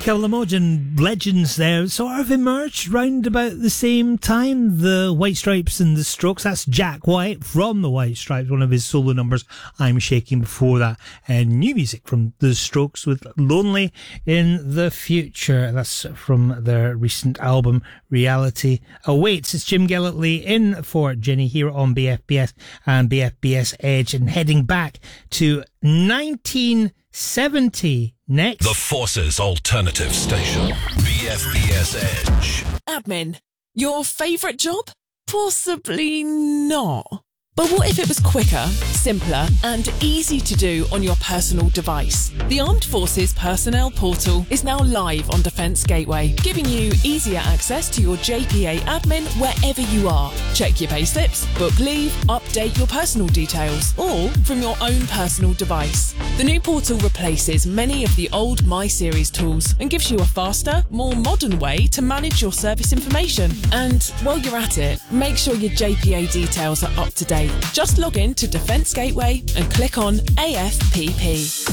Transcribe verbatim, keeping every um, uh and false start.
Killamodgen legends there sort of emerged round about the same time. The White Stripes and the Strokes. That's Jack White from the White Stripes, one of his solo numbers, I'm Shaking. Before that, and new music from the Strokes with Lonely in the Future. That's from their recent album Reality Awaits. It's Jim Gillitley in for Jenny here on B F B S and B F B S Edge, and heading back to nineteen seventy next. The Forces Alternative Station, B F B S Edge. Admin, your favourite job? Possibly not. But what if it was quicker, simpler and easy to do on your personal device? The Armed Forces Personnel Portal is now live on Defence Gateway, giving you easier access to your J P A admin wherever you are. Check your payslips, book leave, update your personal details, all from your own personal device. The new portal replaces many of the old My Series tools and gives you a faster, more modern way to manage your service information. And while you're at it, make sure your J P A details are up to date. Just log in to Defence Gateway and click on A F P P.